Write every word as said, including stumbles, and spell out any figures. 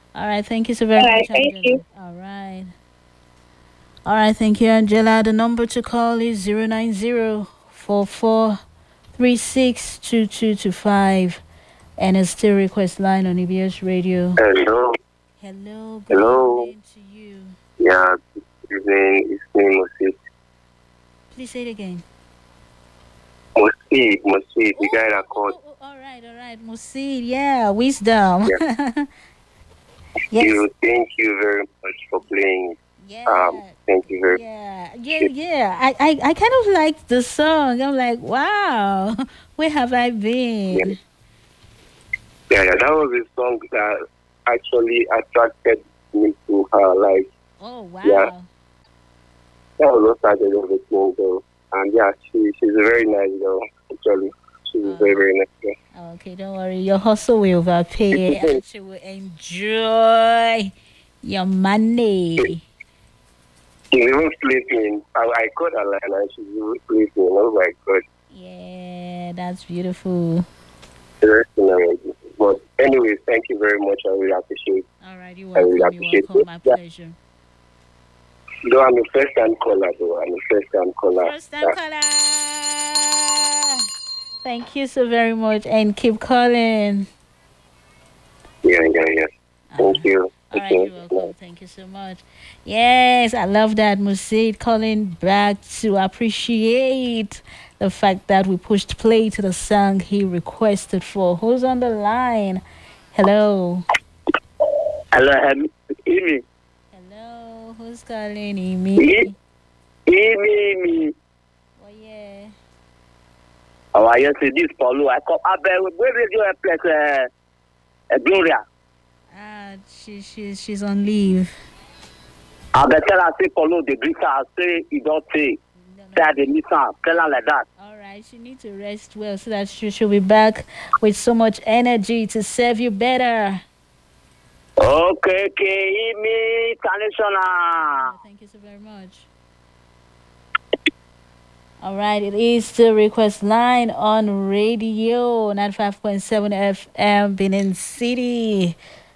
All right, thank you so very All right, much, thank Angela. you. All right. All right, thank you, Angela. The number to call is zero nine zero four four three six two two two five, and it's still request line on E B S Radio. Hello, Hello, good hello. evening to you. Yeah, good evening. It's me, Mosid. Please say it again. Mosid, Mosid, the Oh, guy oh, that oh, called. oh, oh, all right, all right. Musid, yeah, wisdom. Yeah, thank Yes, you. Thank you very much for playing. Um, yeah, thank you very yeah, yeah, much. yeah. I, I, I kind of like the song. I'm like, wow, where have I Yeah, been? yeah, yeah. That was a song that actually attracted me to her. Like, Oh, yeah, wow. that was what started everything, though. And yeah, she she's a very nice girl. Actually, she's a very Uh, very nice girl. okay, don't worry. Your hustle will overpay, and you will enjoy your money. She's even sleeping. I, I caught her line and she's even sleeping. Oh my god. Yeah, that's beautiful. Personally. But anyways, thank you very much. I really appreciate. All right, you're I really welcome. You're appreciate welcome. it. My Yeah. pleasure. Though I'm a first time caller, though I'm a first time caller. First time Yeah. caller. Thank you so very much, and keep calling. Yeah, yeah, yeah. Uh, Thank you. all right, Okay. you're Yeah. welcome. Thank you so much. Yes, I love that Musaid calling back to appreciate the fact that we pushed play to the song he requested for. Who's on the line? Hello. Hello, um, Amy. Hello. Who's calling E- me? Amy, me. Oh yeah. Oh, I just say this Paulo. I come. I bet where radio place, uh, uh, Gloria. Ah, she she's she's on leave. I bet tell her say Paulo the greet her say he don't say. No, Say no. I dey miss her. Tell her like that. All right, she needs to rest well so that she should be back with so much energy to serve you better. Okay, okay, Amy international. Oh, thank you so very much. All right, it is the request line on radio ninety-five point seven F M, Benin City.